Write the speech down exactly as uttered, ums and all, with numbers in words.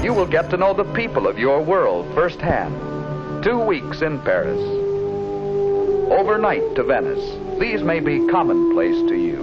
You will get to know the people of your world firsthand. Two weeks in Paris. Overnight to Venice. These may be commonplace to you.